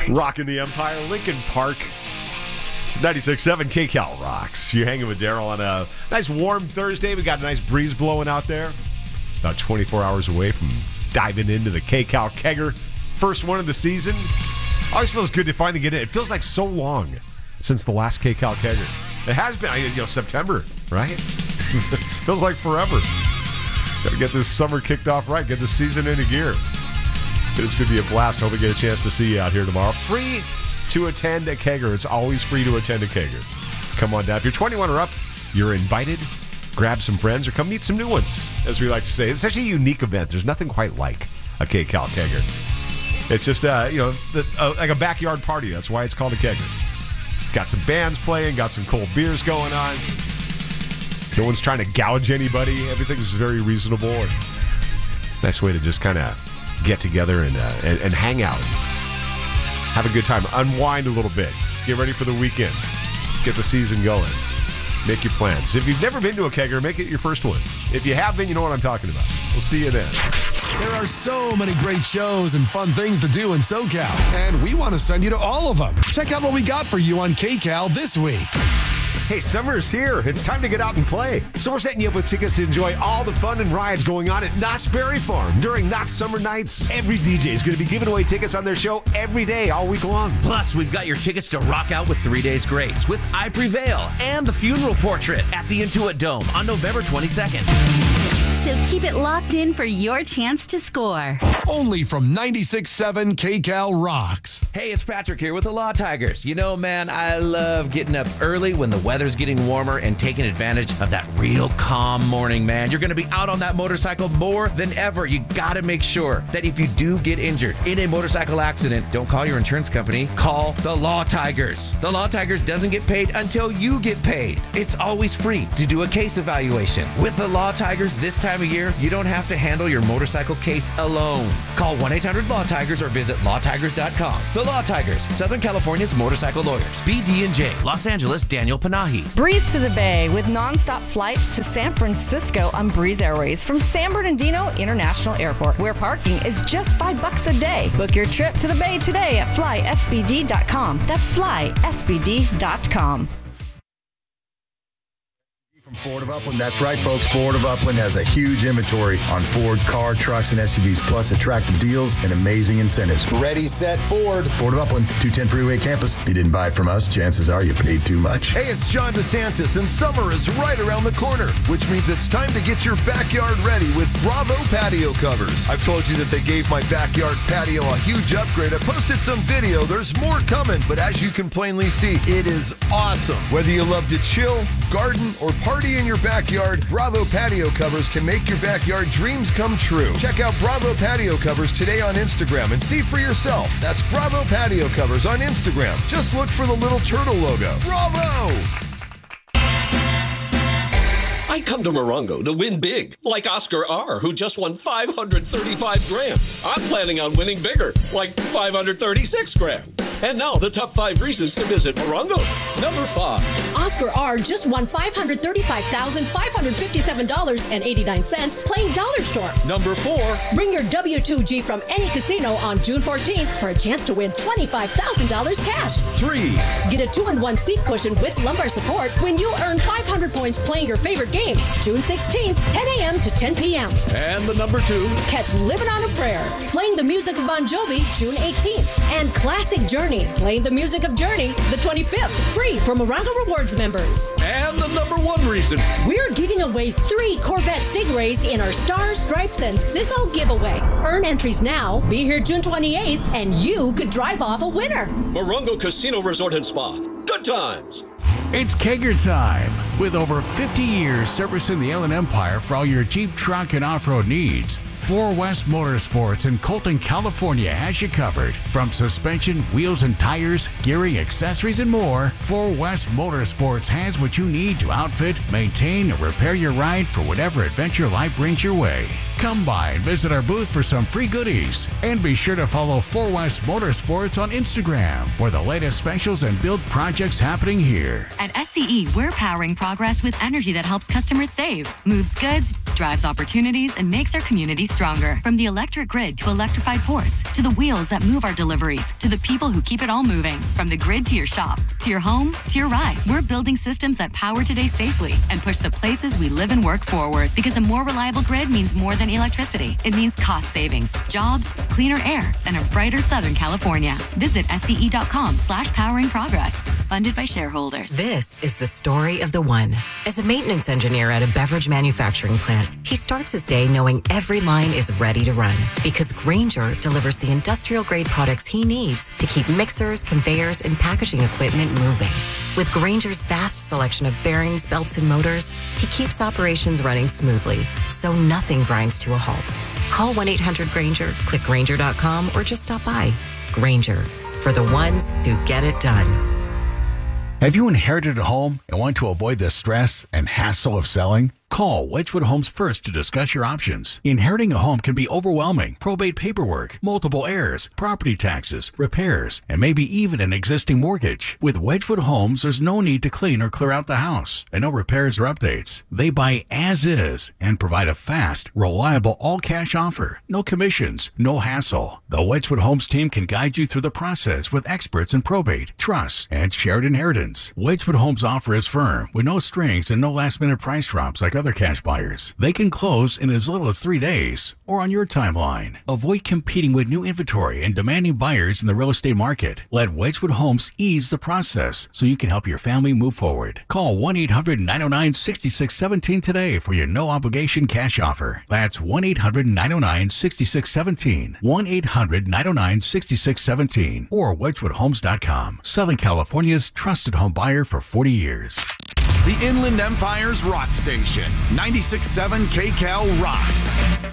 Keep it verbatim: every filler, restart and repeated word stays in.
Rocking the Empire, Lincoln Park. It's ninety-six point seven K C A L Rocks. You're hanging with Daryl on a nice warm Thursday. We got a nice breeze blowing out there. About twenty-four hours away from diving into the K C A L Kegger. First one of the season. Always feels good to finally get in. It feels like so long since the last K C A L Kegger. It has been, you know, September, right? Feels like forever. Got to get this summer kicked off right. Get the season into gear. It's going to be a blast. Hope we get a chance to see you out here tomorrow. Free to attend a kegger. It's always free to attend a kegger. Come on down. If you're twenty-one or up, you're invited. Grab some friends or come meet some new ones, as we like to say. It's actually a unique event. There's nothing quite like a K C A L kegger. It's just, uh, you know, the, uh, like a backyard party. That's why it's called a kegger. Got some bands playing, got some cold beers going on. No one's trying to gouge anybody. Everything's very reasonable. And nice way to just kind of get together and, uh, and and hang out. Have a good time. Unwind a little bit. Get ready for the weekend. Get the season going. Make your plans. If you've never been to a kegger, make it your first one. If you have been, you know what I'm talking about. We'll see you then. There are so many great shows and fun things to do in SoCal, and we want to send you to all of them. Check out what we got for you on K C A L this week. Hey, summer's here. It's time to get out and play. So we're setting you up with tickets to enjoy all the fun and rides going on at Knott's Berry Farm during Knott's Summer Nights. Every D J is going to be giving away tickets on their show every day, all week long. Plus, we've got your tickets to rock out with Three Days Grace with I Prevail and the Funeral Portrait at the Intuit Dome on November twenty-second. So keep it locked in for your chance to score. Only from ninety-six point seven K C A L Rocks. Hey, it's Patrick here with the Law Tigers. You know, man, I love getting up early when the weather's getting warmer and taking advantage of that real calm morning, man. You're going to be out on that motorcycle more than ever. You got to make sure that if you do get injured in a motorcycle accident, don't call your insurance company. Call the Law Tigers. The Law Tigers doesn't get paid until you get paid. It's always free to do a case evaluation. With the Law Tigers this time of year, you don't have to handle your motorcycle case alone. Call one eight hundred law tigers or visit law tigers dot com. The Law Tigers, Southern California's motorcycle lawyers. B D and J, Los Angeles, Daniel Panahi. Breeze to the Bay with nonstop flights to San Francisco on Breeze Airways from San Bernardino International Airport, where parking is just five bucks a day. Book your trip to the Bay today at fly S B D dot com. That's fly S B D dot com. Ford of Upland. That's right, folks. Ford of Upland has a huge inventory on Ford car, trucks, and S U Vs, plus attractive deals and amazing incentives. Ready, set, Ford. Ford of Upland, two ten Freeway Campus. If you didn't buy it from us, chances are you paid too much. Hey, it's John DeSantis, and summer is right around the corner, which means it's time to get your backyard ready with Bravo patio covers. I've told you that they gave my backyard patio a huge upgrade. I posted some video. There's more coming, but as you can plainly see, it is awesome. Whether you love to chill, garden, or party in your backyard, Bravo patio covers can make your backyard dreams come true. Check out Bravo patio covers today on Instagram and see for yourself. That's Bravo patio covers on Instagram. Just look for the little turtle logo. Bravo! I come to Morongo to win big, like Oscar R., who just won five hundred thirty-five grand. I'm planning on winning bigger, like five hundred thirty-six grand. And now the top five reasons to visit Morongo. Number five. Oscar R. just won five hundred thirty-five thousand five hundred fifty-seven dollars and eighty-nine cents playing Dollar Store. Number four. Bring your W two G from any casino on June fourteenth for a chance to win twenty-five thousand dollars cash. Three. Get a two in one seat cushion with lumbar support when you earn five hundred points playing your favorite games. June sixteenth, ten a.m. to ten p.m. And the number two. Catch Living on a Prayer, playing the music of Bon Jovi, June eighteenth. And Classic Journey, playing the music of Journey, the twenty-fifth. Free for Morongo Rewards members. And the number one reason. We're giving away three Corvette Stingrays in our Stars, Stripes, and Sizzle giveaway. Earn entries now, be here June twenty-eighth, and you could drive off a winner. Morongo Casino Resort and Spa. Good times. It's Kegger time. With over fifty years servicing the Inland Empire for all your Jeep, truck, and off-road needs, Four West Motorsports in Colton, California has you covered. From suspension, wheels and tires, gearing, accessories, and more, Four West Motorsports has what you need to outfit, maintain, or repair your ride for whatever adventure life brings your way. Come by and visit our booth for some free goodies. And be sure to follow Four West Motorsports on Instagram for the latest specials and build projects happening here. At S C E, we're powering progress with energy that helps customers save, moves goods, drives opportunities and makes our community stronger. From the electric grid to electrified ports, to the wheels that move our deliveries, to the people who keep it all moving. From the grid to your shop, to your home, to your ride. We're building systems that power today safely and push the places we live and work forward. Because a more reliable grid means more than electricity. It means cost savings, jobs, cleaner air, and a brighter Southern California. Visit S C E dot com slash powering progress. Funded by shareholders. This is the story of the one. As a maintenance engineer at a beverage manufacturing plant, he starts his day knowing every line is ready to run because Grainger delivers the industrial-grade products he needs to keep mixers, conveyors, and packaging equipment moving. With Grainger's vast selection of bearings, belts, and motors, he keeps operations running smoothly, so nothing grinds to a halt. Call one eight hundred Grainger, click Grainger dot com, or just stop by. Grainger, for the ones who get it done. Have you inherited a home and want to avoid the stress and hassle of selling? Call Wedgwood Homes first to discuss your options. Inheriting a home can be overwhelming. Probate paperwork, multiple heirs, property taxes, repairs, and maybe even an existing mortgage. With Wedgwood Homes, there's no need to clean or clear out the house, and no repairs or updates. They buy as is and provide a fast, reliable, all-cash offer. No commissions, no hassle. The Wedgwood Homes team can guide you through the process with experts in probate, trust, and shared inheritance. Wedgwood Homes' offer is firm, with no strings and no last-minute price drops like other cash buyers. They can close in as little as three days or on your timeline. Avoid competing with new inventory and demanding buyers in the real estate market. Let Wedgwood Homes ease the process so you can help your family move forward. Call one eight hundred nine oh nine six six one seven today for your no-obligation cash offer. That's one eight hundred nine oh nine six six one seven, one eight hundred nine oh nine six six one seven, or wedgwood homes dot com. Southern California's trusted home buyer for forty years. The Inland Empire's Rock Station, ninety-six point seven K Cal rocks.